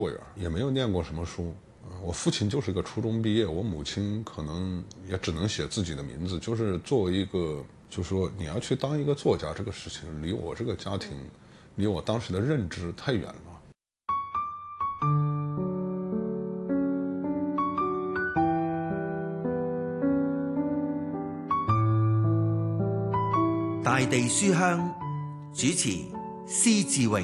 过园，也没有念过什么书。我父亲就是个初中毕业，我母亲可能也只能写自己的名字。就是作为一个，就说你要去当一个作家，这个事情离我这个家庭，离我当时的认知太远了。 大地書香主持施志榮。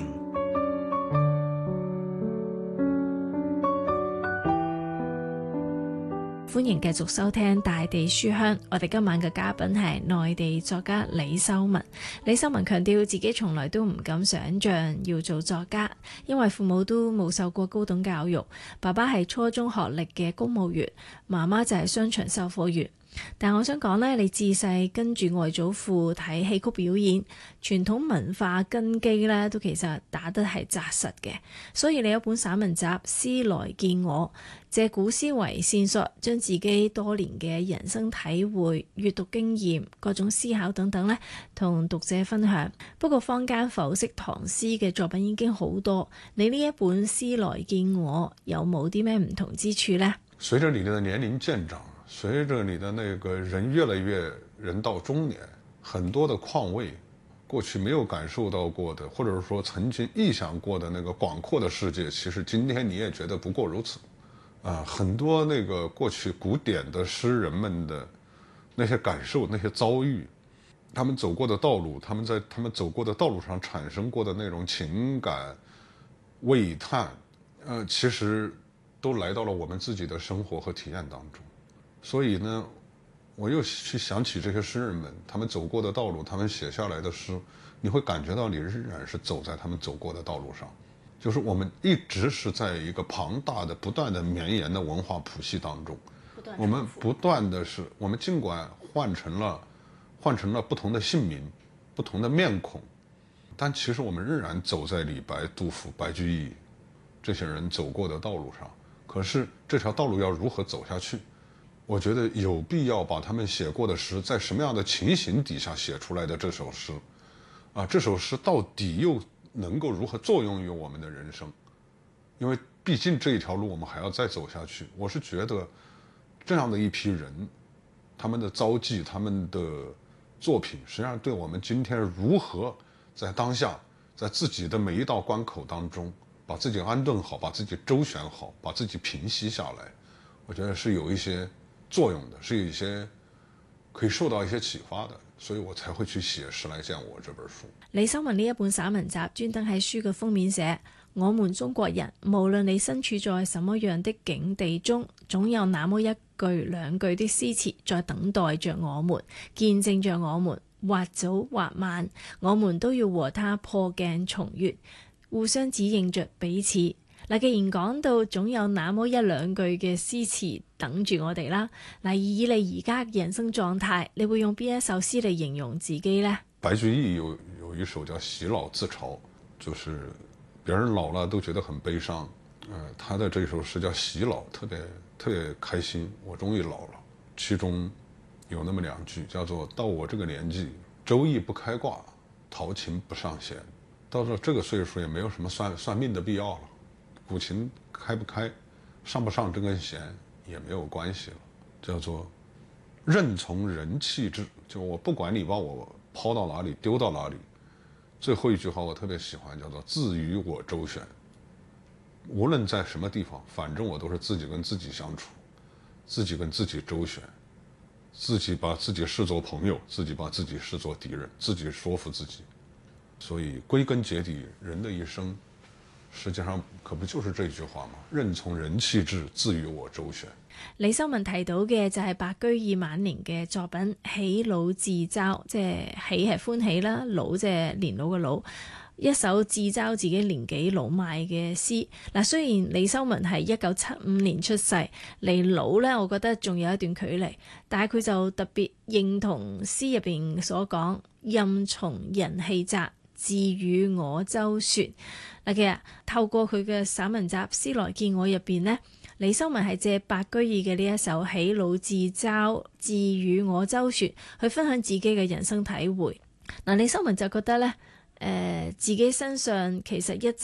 歡迎繼續收聽大地書香，我哋今晚嘅嘉賓係內地作家李修文。李修文強調自己從來都唔敢想像要做作家，因為父母都冇受過高等教育，爸爸係初中學歷嘅公務員，媽媽就係商場售貨員。但我想講呢，你自細跟住外祖父睇戲曲表演，傳統文化根基呢都其實打得係紮實嘅。所以你有本散文集《詩來見我》，借古詩為線索，將自己多年嘅人生體會、閱讀經驗、各種思考等等呢，同讀者分享。不過坊間剖析唐詩嘅作品已經好多，你呢一本《詩來見我》有冇啲咩唔同之處呢？ 隨着你的年齡漸長，隨着你的那個人越來越人到中年，很多的況味，過去沒有感受到過的，或者說曾經臆想過的那個廣闊的世界，其實今天你也覺得不過如此。很多那個過去古典的詩人們的那些感受、那些遭遇，他們走過的道路，他們在他們走過的道路上產生過的那種情感、喟嘆，其實都來到了我們自己的生活和體驗當中。所以呢，我又去想起這些詩人們，他們走過的道路，他們寫下來的詩，你會感覺到你仍然是走在他們走過的道路上。就是我們一直是在一個龐大的、不斷的綿延的文化譜系當中，我們不斷的是，我們儘管換成了不同的姓名、不同的面孔，但其實我們仍然走在李白、杜甫、白居易這些人走過的道路上。可是這條道路要如何走下去？我覺得有必要把他們寫過的詩，在什麼樣的情形底下寫出來的這首詩，這首詩到底又能夠如何作用於我們的人生？因為畢竟這一條路我們還要再走下去。我是覺得這樣的一批人，他們的遭際、他們的作品，實際上對我們今天如何在當下，在自己的每一道關口當中，把自己安頓好，把自己周旋好，把自己平息下來，我覺得是有一些作用的，是有一些可以受到一些啟發的。所以我才會去寫《詩來見我》這本書。 李修文呢一本散文集專登喺書嘅封面寫：我們中國人，無論你身處在什麼樣的境地中，總有那麼一句兩句的詩詞在等待着我們，見證着我們，或早或晚，我們都要和他破鏡重圓，互相指認着彼此。嗱，既然講到總有那麼一兩句嘅詩詞等住我哋啦，嗱，以你而家嘅人生狀態，你會用邊一首詩嚟形容自己呢？ 白居易有一首叫《喜老自嘲》，就是別人老了都覺得很悲傷，他的這首詩叫《喜老》，特別開心，我終於老了。其中有那麼兩句叫做：到我這個年紀，周易不開掛，陶琴不上弦。到了這個歲數也沒有什麼算命的必要了，古琴開不開，上不上這根弦也沒有關係了。叫做任從人棄之，就我不管你把我拋到哪裡，丟到哪裡。最後一句話我特別喜歡，叫做自與我周旋。無論在什麼地方，反正我都是自己跟自己相處，自己跟自己周旋，自己把自己視作朋友，自己把自己視作敵人，自己說服自己。所以歸根結底，人的一生實際上可不就是這句話嗎？任從人棄之，自與我周旋。 李修文提到嘅就係白居易晚年嘅作品《喜老自嘲》，即係喜係歡喜啦，老即係年老嘅老，一首自嘲自己年紀老邁嘅詩。嗱，雖然李修文係1975年出世，離老呢，我覺得仲有一段距離，但係佢就特別認同詩入邊所講，任從人棄責，自與我周旋。嗱，其實透過佢嘅散文集《詩來見我》入邊呢，李修文係借白居易嘅呢一首《喜老自嘲，自與我周旋》去分享自己嘅人生體會。嗱，李修文就覺得呢，自己身上其實一直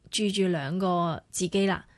住兩個自己啦。